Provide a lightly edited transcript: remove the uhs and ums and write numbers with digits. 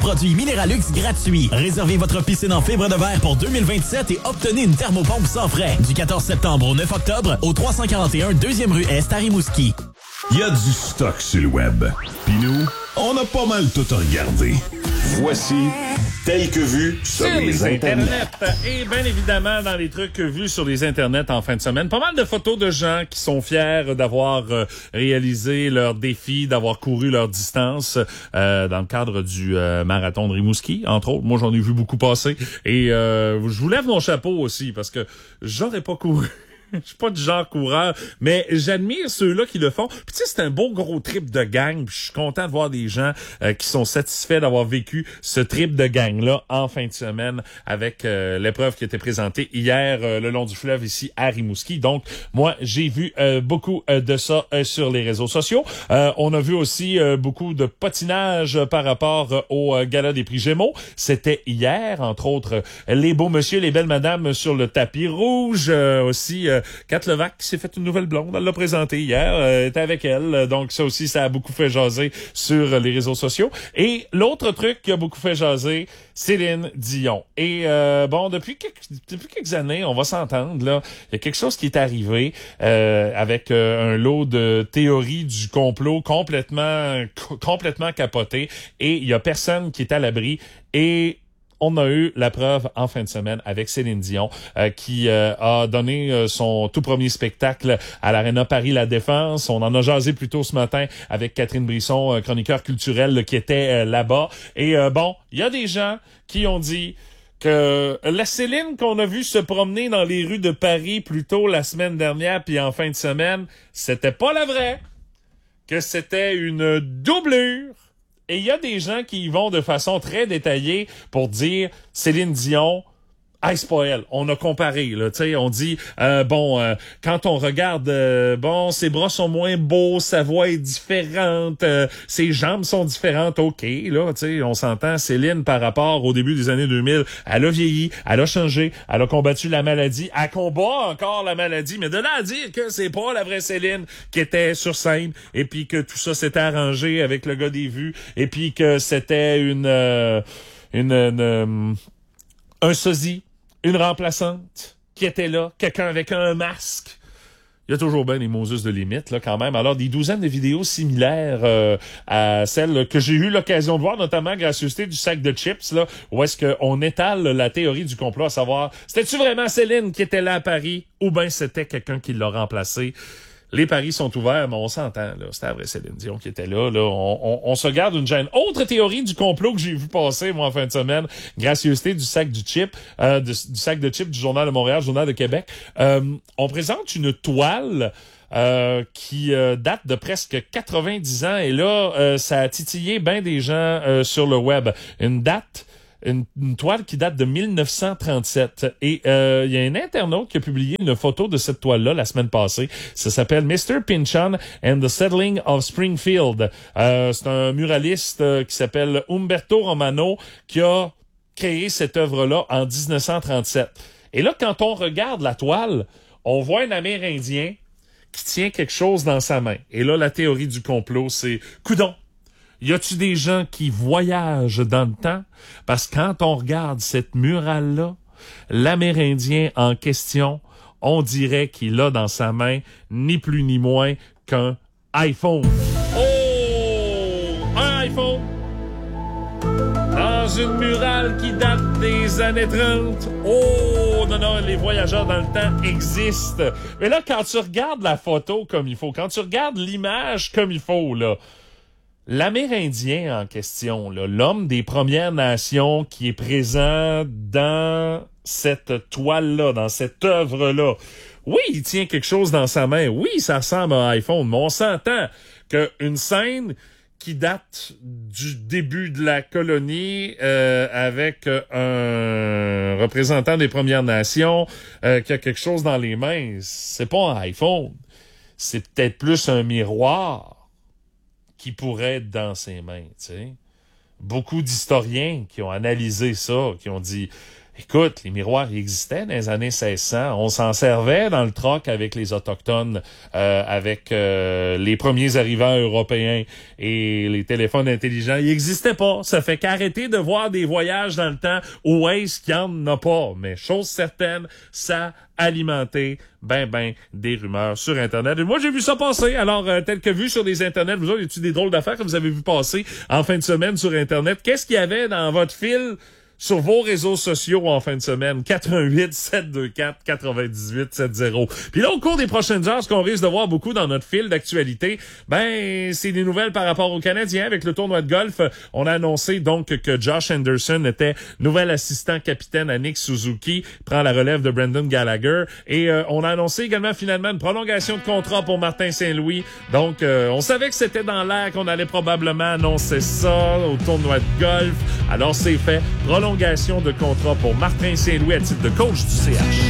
Produit Minéralux gratuit. Réservez votre piscine en fibre de verre pour 2027 et obtenez une thermopompe sans frais. Du 14 septembre au 9 octobre au 341 2e rue Est à Rimouski. Il y a du stock sur le web. Puis nous, on a pas mal tout regardé. Voici Tel que vu sur les internets. Et bien évidemment, dans les trucs vus sur les internets en fin de semaine, pas mal de photos de gens qui sont fiers d'avoir réalisé leur défi, d'avoir couru leur distance dans le cadre du marathon de Rimouski, entre autres. Moi, j'en ai vu beaucoup passer. Et je vous lève mon chapeau aussi, parce que j'aurais pas couru. Je suis pas du genre coureur, mais j'admire ceux-là qui le font. Puis tu sais, c'est un beau gros trip de gang. Puis je suis content de voir des gens qui sont satisfaits d'avoir vécu ce trip de gang-là en fin de semaine avec l'épreuve qui était présentée hier le long du fleuve ici à Rimouski. Donc, moi, j'ai vu beaucoup de ça sur les réseaux sociaux. On a vu aussi beaucoup de patinage par rapport au gala des prix Gémeaux. C'était hier, entre autres, les beaux monsieur, les belles madames sur le tapis rouge. Aussi, Kat Levac qui s'est fait une nouvelle blonde. Elle l'a présentée hier. Était avec elle. Donc, ça aussi, ça a beaucoup fait jaser sur les réseaux sociaux. Et l'autre truc qui a beaucoup fait jaser, Céline Dion. Et bon, depuis quelques années, on va s'entendre, là. Il y a quelque chose qui est arrivé avec un lot de théories du complot complètement capoté. Et il y a personne qui est à l'abri. Et on a eu la preuve en fin de semaine avec Céline Dion qui a donné son tout premier spectacle à l'Arena Paris-La Défense. On en a jasé plus tôt ce matin avec Catherine Brisson, chroniqueur culturel qui était là-bas. Et bon, il y a des gens qui ont dit que la Céline qu'on a vue se promener dans les rues de Paris plus tôt la semaine dernière puis en fin de semaine, c'était pas la vraie, que c'était une doublure. Et il y a des gens qui y vont de façon très détaillée pour dire Céline Dion, hey, c'est pas elle. On a comparé, là, tu sais, on dit, quand on regarde, ses bras sont moins beaux, sa voix est différente, ses jambes sont différentes, ok, là, tu sais, on s'entend, Céline, par rapport au début des années 2000, elle a vieilli, elle a changé, elle a combattu la maladie, elle combat encore la maladie, mais de là à dire que c'est pas la vraie Céline qui était sur scène, et puis que tout ça s'était arrangé avec le gars des vues, et puis que c'était un sosie, une remplaçante qui était là, quelqu'un avec un masque. Il y a toujours bien des Moses de limite, là, quand même. Alors, des douzaines de vidéos similaires à celles que j'ai eu l'occasion de voir, notamment gracieuseté du sac de chips, là, où est-ce qu'on étale la théorie du complot, à savoir, c'était-tu vraiment Céline qui était là à Paris, ou bien c'était quelqu'un qui l'a remplacé? Les paris sont ouverts, mais on s'entend, là. C'était la vraie Céline Dion qui était là, là. On se garde une gêne. Autre théorie du complot que j'ai vu passer, moi, en fin de semaine. Gracieuseté du sac du chip, du sac de chips du Journal de Montréal, Journal de Québec. On présente une toile, qui date de presque 90 ans. Et là, ça a titillé bien des gens, sur le web. Une toile qui date de 1937. Et il y a un internaute qui a publié une photo de cette toile-là la semaine passée. Ça s'appelle Mr. Pynchon and the Settling of Springfield. C'est un muraliste qui s'appelle Umberto Romano qui a créé cette œuvre-là en 1937. Et là, quand on regarde la toile, on voit un Amérindien qui tient quelque chose dans sa main. Et là, la théorie du complot, c'est « Coudon! Y a-tu des gens qui voyagent dans le temps? Parce que quand on regarde cette murale-là, l'Amérindien en question, on dirait qu'il a dans sa main ni plus ni moins qu'un iPhone. Oh! Un iPhone! Dans une murale qui date des années 30. Oh! Non, les voyageurs dans le temps existent. Mais là, quand tu regardes la photo comme il faut, quand tu regardes l'image comme il faut, là, l'Amérindien en question, là, l'homme des Premières Nations qui est présent dans cette toile-là, dans cette œuvre-là, oui, il tient quelque chose dans sa main. Oui, ça ressemble à un iPhone, mais on s'entend qu'une scène qui date du début de la colonie avec un représentant des Premières Nations qui a quelque chose dans les mains, c'est pas un iPhone. C'est peut-être plus un miroir qui pourrait être dans ses mains, tu sais. Beaucoup d'historiens qui ont analysé ça, qui ont dit, Écoute, les miroirs, ils existaient dans les années 1600. On s'en servait dans le troc avec les Autochtones, avec les premiers arrivants européens et les téléphones intelligents. Ils n'existaient pas. Ça fait qu'arrêter de voir des voyages dans le temps où est-ce qu'il n'y en a pas. Mais chose certaine, ça alimenter des rumeurs sur Internet. Et moi, j'ai vu ça passer. Alors, tel que vu sur les Internets, vous autres, y a-t-il des drôles d'affaires que vous avez vu passer en fin de semaine sur Internet? Qu'est-ce qu'il y avait dans votre fil sur vos réseaux sociaux en fin de semaine? 88-724-9870. Puis là, au cours des prochaines heures, ce qu'on risque de voir beaucoup dans notre fil d'actualité, c'est des nouvelles par rapport aux Canadiens. Avec le tournoi de golf, on a annoncé donc que Josh Anderson était nouvel assistant capitaine à Nick Suzuki, prend la relève de Brendan Gallagher. Et on a annoncé également finalement une prolongation de contrat pour Martin Saint-Louis. Donc, on savait que c'était dans l'air qu'on allait probablement annoncer ça au tournoi de golf. Alors, c'est fait. Prolongation de contrat pour Martin Saint-Louis à titre de coach du CH.